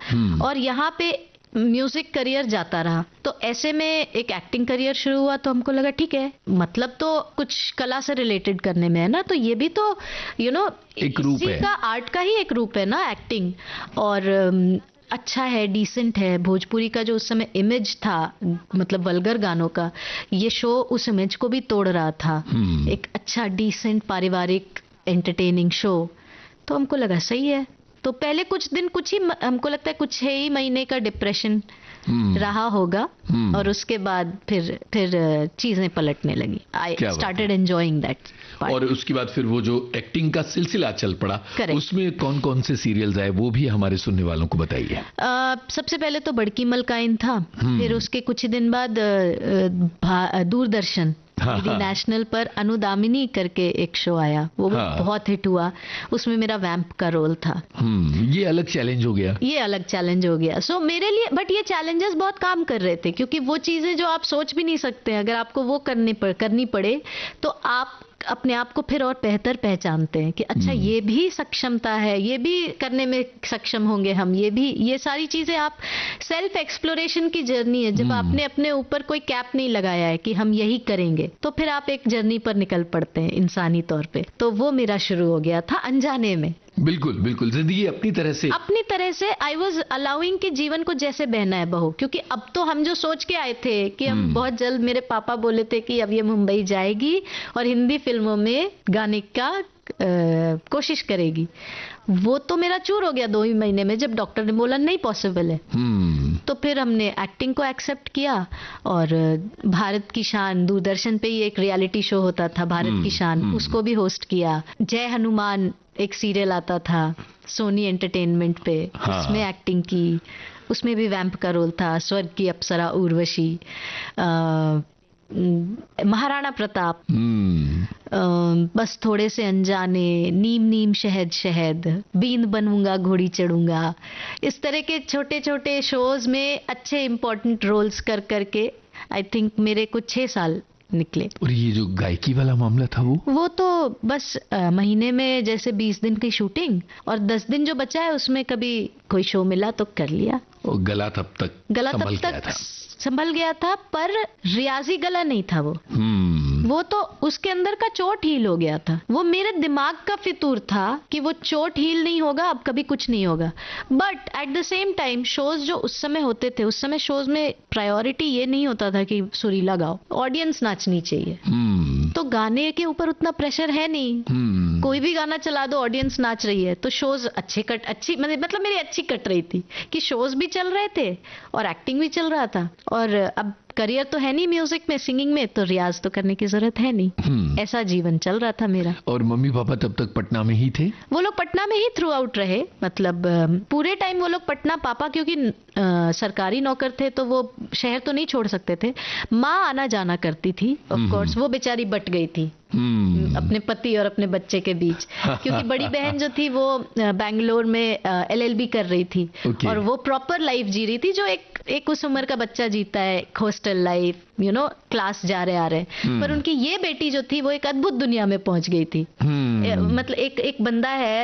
और यहाँ पे म्यूजिक करियर जाता रहा। तो ऐसे में एक एक्टिंग करियर शुरू हुआ, तो हमको लगा ठीक है, मतलब तो कुछ कला से रिलेटेड करने में है ना, तो ये भी तो एक रूप है, इसी का आर्ट का ही एक रूप है ना एक्टिंग। और अच्छा है, डिसेंट है। भोजपुरी का जो उस समय इमेज था, मतलब वल्गर गानों का, ये शो उस इमेज को भी तोड़ रहा था। एक अच्छा डिसेंट पारिवारिक एंटरटेनिंग शो। तो हमको लगा सही है। तो पहले कुछ दिन, कुछ ही, हमको लगता है कुछ ही महीने का डिप्रेशन रहा होगा, और उसके बाद फिर चीजें पलटने लगी। I started enjoying that. और उसके बाद फिर वो जो एक्टिंग का सिलसिला चल पड़ा, उसमें कौन कौन से सीरियल्स आए वो भी हमारे सुनने वालों को बताइए। सबसे पहले तो बड़की मलकाइन था, फिर उसके कुछ ही दिन बाद दूरदर्शन डीडी नेशनल पर अनुदामिनी करके एक शो आया, वो बहुत हिट हुआ। उसमें मेरा वैम्प का रोल था। ये अलग चैलेंज हो गया, ये अलग चैलेंज हो गया। सो मेरे लिए, बट ये चैलेंजेस बहुत काम कर रहे थे, क्योंकि वो चीजें जो आप सोच भी नहीं सकते, अगर आपको वो करनी पड़े, तो आप अपने आप को फिर और बेहतर पहचानते हैं कि अच्छा ये भी सक्षमता है, ये भी करने में सक्षम होंगे हम, ये सारी चीजें आप सेल्फ एक्सप्लोरेशन की जर्नी है। जब आपने अपने ऊपर कोई कैप नहीं लगाया है कि हम यही करेंगे, तो फिर आप एक जर्नी पर निकल पड़ते हैं इंसानी तौर पे। तो वो मेरा शुरू हो गया था अनजाने में। बिल्कुल बिल्कुल, जिंदगी अपनी तरह से आई वॉज अलाउइंग कि जीवन को जैसे बहना है बहू। क्योंकि अब तो हम जो सोच के आए थे कि हम बहुत जल्द, मेरे पापा बोले थे कि अब ये मुंबई जाएगी और हिंदी फिल्मों में गाने का कोशिश करेगी, वो तो मेरा चूर हो गया 2 ही महीने में, जब डॉक्टर ने बोला नहीं पॉसिबल है। तो फिर हमने एक्टिंग को एक्सेप्ट किया, और भारत की शान, दूरदर्शन पे ही एक रियलिटी शो होता था भारत की शान, उसको भी होस्ट किया। जय हनुमान एक सीरियल आता था सोनी एंटरटेनमेंट पे, उसमें एक्टिंग की, उसमें भी वैम्प का रोल था। स्वर्ग की अप्सरा उर्वशी, महाराणा प्रताप, बस थोड़े से अनजाने, नीम नीम शहद शहद, बींद बनूंगा घोड़ी चढ़ूंगा, इस तरह के छोटे छोटे शोज में अच्छे इंपॉर्टेंट रोल्स कर करके आई थिंक मेरे कुछ 6 साल निकले। और ये जो गायकी वाला मामला था, वो तो बस महीने में जैसे 20 दिन की शूटिंग, और 10 दिन जो बचा है उसमें कभी कोई शो मिला तो कर लिया। और गला तब तक संभल गया था, पर रियाजी गला नहीं था वो तो उसके अंदर का चोट हील हो गया था। वो मेरे दिमाग का फितूर था कि वो चोट हील नहीं होगा, अब कभी कुछ नहीं होगा। But at the same time shows जो उस समय होते थे, उस समय शोज में प्रायोरिटी ये नहीं होता था कि सुरीला गाओ, ऑडियंस नाचनी चाहिए। तो गाने के ऊपर उतना प्रेशर है नहीं, कोई भी गाना चला दो ऑडियंस नाच रही है। तो शोज अच्छी मतलब मेरी अच्छी कट रही थी कि शोज भी चल रहे थे और एक्टिंग भी चल रहा था। और अब करियर तो है नहीं म्यूजिक में, सिंगिंग में, तो रियाज तो करने की जरूरत है नहीं। ऐसा जीवन चल रहा था मेरा। और मम्मी पापा तब तक पटना में ही थे? वो लोग पटना में ही थ्रू आउट रहे, मतलब पूरे टाइम वो लोग पटना। पापा क्योंकि सरकारी नौकर थे, तो वो शहर तो नहीं छोड़ सकते थे। माँ आना जाना करती थी, ऑफ कोर्स। वो बेचारी बट गई थी अपने पति और अपने बच्चे के बीच, क्योंकि बड़ी बहन जो थी वो बैंगलोर में LLB कर रही थी, और वो प्रॉपर लाइफ जी रही थी जो एक उस उम्र का बच्चा जीता है, हॉस्टल लाइफ, क्लास जा रहे आ रहे। पर उनकी ये बेटी जो थी वो एक अद्भुत दुनिया में पहुंच गई थी। मतलब एक बंदा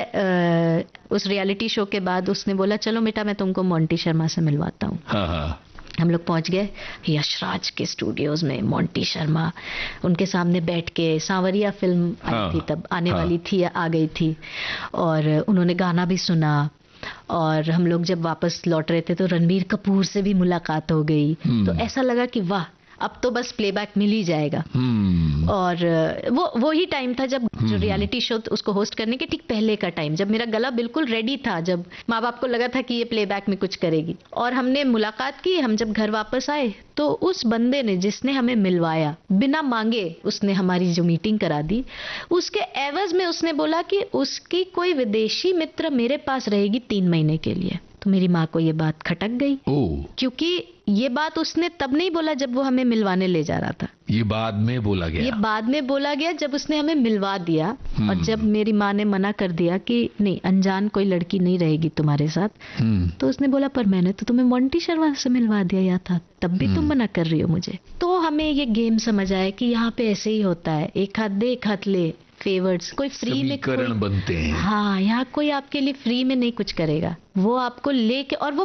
है उस रियलिटी शो के बाद, उसने बोला चलो बेटा मैं तुमको मोंटी शर्मा से मिलवाता हूँ। हम लोग पहुंच गए यशराज के स्टूडियोज में। मोंटी शर्मा उनके सामने बैठ के, सांवरिया फिल्म आई थी तब, आने वाली थी, आ गई थी, और उन्होंने गाना भी सुना। और हम लोग जब वापस लौट रहे थे तो रणबीर कपूर से भी मुलाकात हो गई। तो ऐसा लगा कि वाह, अब तो बस प्लेबैक मिल ही जाएगा। और वो ही टाइम था जब जो रियलिटी शो उसको होस्ट करने के ठीक पहले का टाइम, जब मेरा गला बिल्कुल रेडी था, जब माँ बाप को लगा था कि ये प्लेबैक में कुछ करेगी। और हमने मुलाकात की। हम जब घर वापस आए तो उस बंदे ने, जिसने हमें मिलवाया, बिना मांगे उसने हमारी जो मीटिंग करा दी, उसके एवज में उसने बोला कि उसकी कोई विदेशी मित्र मेरे पास रहेगी 3 महीने के लिए। तो मेरी माँ को ये बात खटक गई, क्योंकि ये बात उसने तब नहीं बोला जब वो हमें मिलवाने ले जा रहा था। ये बाद में बोला गया जब उसने हमें मिलवा दिया। और जब मेरी माँ ने मना कर दिया कि नहीं, अनजान कोई लड़की नहीं रहेगी तुम्हारे साथ, तो उसने बोला पर मैंने तो तुम्हें मोंटी शर्मा से मिलवा दिया था, तब भी तुम मना कर रही हो मुझे। तो हमें ये गेम समझ आया कि यहाँ पे ऐसे ही होता है, एक हाथ दे एक हाथ ले, फेवर्स। कोई फ्री में बनते हैं। हाँ, यहाँ कोई आपके लिए फ्री में नहीं कुछ करेगा, वो आपको लेके, और वो